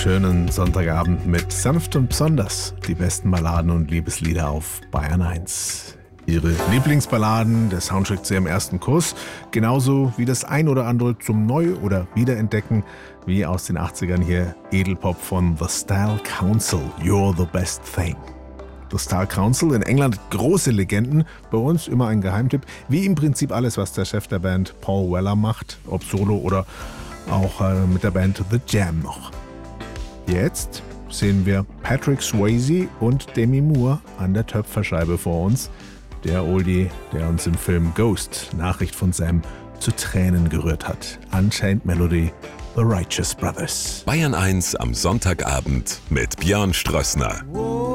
schönen Sonntagabend mit Sanft und Besonders. Die besten Balladen und Liebeslieder auf Bayern 1. Ihre Lieblingsballaden, der Soundtrack zu ihrem ersten Kuss, genauso wie das ein oder andere zum Neu- oder Wiederentdecken, wie aus den 80ern hier Edelpop von The Style Council, You're the Best Thing. The Style Council, in England große Legenden, bei uns immer ein Geheimtipp, wie im Prinzip alles, was der Chef der Band Paul Weller macht, ob solo oder auch mit der Band The Jam noch. Jetzt sehen wir Patrick Swayze und Demi Moore an der Töpferscheibe vor uns. Der Oldie, der uns im Film Ghost, Nachricht von Sam, zu Tränen gerührt hat. Unchained Melody, The Righteous Brothers. Bayern 1 am Sonntagabend mit Björn Strössner.